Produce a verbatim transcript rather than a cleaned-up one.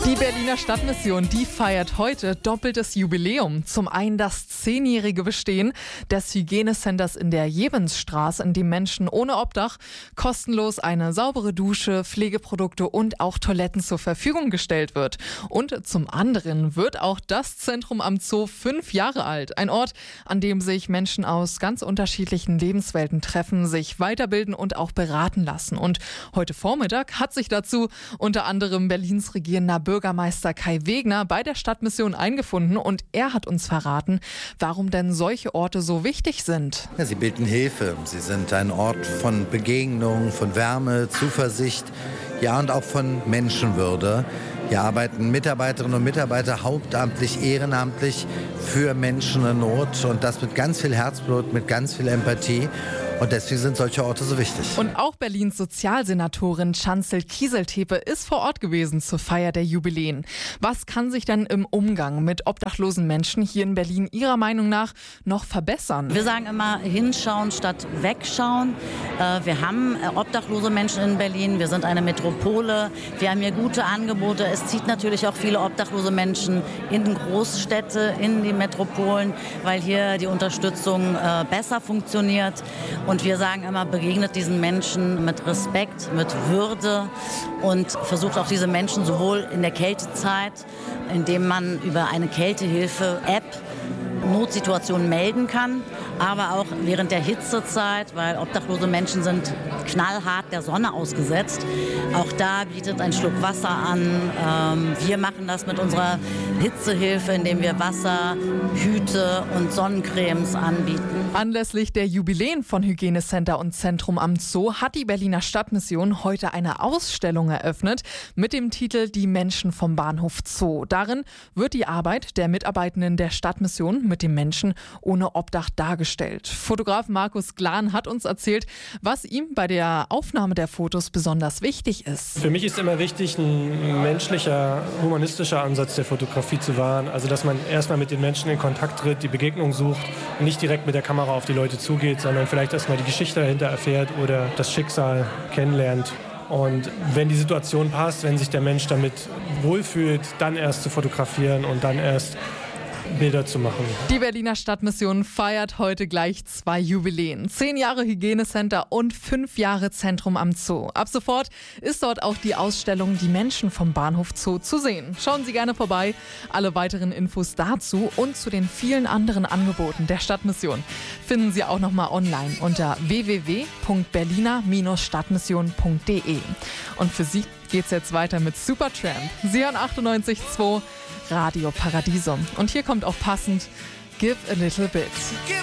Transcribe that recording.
Die Berliner Stadtmission, die feiert heute doppeltes Jubiläum. Zum einen das zehnjährige Bestehen des Hygienecenters in der Jebensstraße, in dem Menschen ohne Obdach kostenlos eine saubere Dusche, Pflegeprodukte und auch Toiletten zur Verfügung gestellt wird. Und zum anderen wird auch das Zentrum am Zoo fünf Jahre alt. Ein Ort, an dem sich Menschen aus ganz unterschiedlichen Lebenswelten treffen, sich weiterbilden und auch beraten lassen. Und heute Vormittag hat sich dazu unter anderem Berlins regierender Bürgermeister Bürgermeister Kai Wegner bei der Stadtmission eingefunden und er hat uns verraten, warum denn solche Orte so wichtig sind. Ja, sie bieten Hilfe. Sie sind ein Ort von Begegnung, von Wärme, Zuversicht, ja und auch von Menschenwürde. Hier arbeiten Mitarbeiterinnen und Mitarbeiter hauptamtlich, ehrenamtlich für Menschen in Not und das mit ganz viel Herzblut, mit ganz viel Empathie. Und deswegen sind solche Orte so wichtig. Und auch Berlins Sozialsenatorin Chancel Kieseltepe ist vor Ort gewesen zur Feier der Jubiläen. Was kann sich denn im Umgang mit obdachlosen Menschen hier in Berlin Ihrer Meinung nach noch verbessern? Wir sagen immer hinschauen statt wegschauen. Wir haben obdachlose Menschen in Berlin. Wir sind eine Metropole. Wir haben hier gute Angebote. Es zieht natürlich auch viele obdachlose Menschen in Großstädte, in die Metropolen, weil hier die Unterstützung besser funktioniert. Und wir sagen immer, begegnet diesen Menschen mit Respekt, mit Würde und versucht auch diese Menschen sowohl in der Kältezeit, indem man über eine Kältehilfe-App Notsituationen melden kann, aber auch während der Hitzezeit, weil obdachlose Menschen sind knallhart der Sonne ausgesetzt. Auch da bietet ein Schluck Wasser an. Wir machen das mit unserer Hitzehilfe, indem wir Wasser, Hüte und Sonnencremes anbieten. Anlässlich der Jubiläen von Hygienecenter und Zentrum am Zoo hat die Berliner Stadtmission heute eine Ausstellung eröffnet mit dem Titel Die Menschen vom Bahnhof Zoo. Darin wird die Arbeit der Mitarbeitenden der Stadtmission mit dem Menschen ohne Obdach dargestellt. Fotograf Markus Glan hat uns erzählt, was ihm bei der Aufnahme der Fotos besonders wichtig ist. Für mich ist immer wichtig, ein menschlicher, humanistischer Ansatz der Fotografie zu wahren. Also, dass man erstmal mit den Menschen in Kontakt tritt, die Begegnung sucht und nicht direkt mit der Kamera auf die Leute zugeht, sondern vielleicht erstmal die Geschichte dahinter erfährt oder das Schicksal kennenlernt. Und wenn die Situation passt, wenn sich der Mensch damit wohlfühlt, dann erst zu fotografieren und dann erst Bilder zu machen. Die Berliner Stadtmission feiert heute gleich zwei Jubiläen. Zehn Jahre Hygienecenter und fünf Jahre Zentrum am Zoo. Ab sofort ist dort auch die Ausstellung Die Menschen vom Bahnhof Zoo zu sehen. Schauen Sie gerne vorbei. Alle weiteren Infos dazu und zu den vielen anderen Angeboten der Stadtmission finden Sie auch nochmal online unter w w w punkt berliner stadtmission punkt de. Und für Sie geht's jetzt weiter mit Supertramp. Sie hören achtundneunzig Komma zwei Radio Paradiso. Und hier kommt auch passend Give a Little Bit.